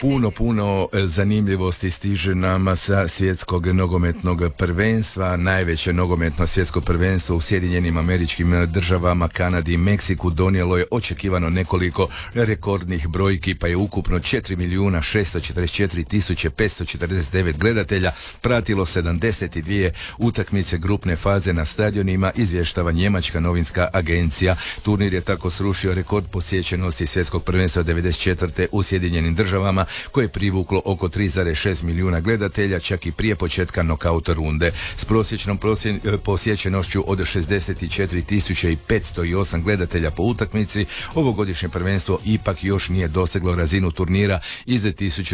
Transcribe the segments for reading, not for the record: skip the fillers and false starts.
Puno zanimljivosti stiže nama sa svjetskog nogometnog prvenstva. Najveće nogometno svjetsko prvenstvo u Sjedinjenim Američkim Državama, Kanadi i Meksiku donijelo je očekivano nekoliko rekordnih brojki, pa je ukupno 4.644.549 gledatelja pratilo 72 utakmice grupne faze na stadionima, izvještava njemačka novinska agencija. Turnir je tako srušio rekord posjećenosti svjetskog prvenstva 94. u Sjedinjenim Državama, koje je privuklo oko 3,6 milijuna gledatelja, čak i prije početka nokaut runde. S prosječnom posjećenošću od 64.508 gledatelja po utakmici, ovogodišnje prvenstvo ipak još nije doseglo razinu turnira iz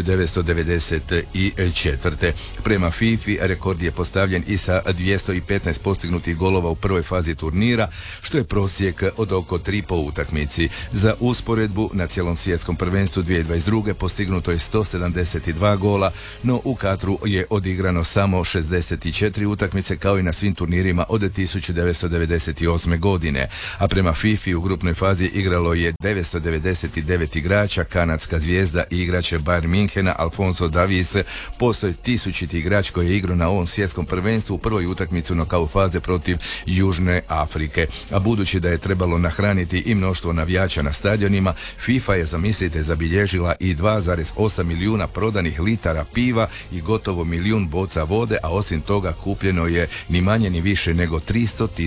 1994. Prema FIFA rekord je postavljen i sa 215 postignutih golova u prvoj fazi turnira, što je prosjek od oko 3 po utakmici. Za usporedbu, na cijelom svjetskom prvenstvu 2022. postignuto je 172 gola, no u Katru je odigrano samo 64 utakmice, kao i na svim turnirima od 1998. godine. A prema FIFA u grupnoj fazi igralo je 999 igrača. Kanadska zvijezda i igrač Bayern Minhena Alfonso Davies postoji 1000. igrač koji je igrao na ovom svjetskom prvenstvu u prvoj utakmici nokaut faze protiv Južne Afrike. A budući da je trebalo nahraniti i mnoštvo navijača na stadionima, FIFA je, zamislite, zabilježila i 2,8 milijuna prodanih litara piva i gotovo milijun boca vode, a osim toga kupljeno je ni manje ni više nego 300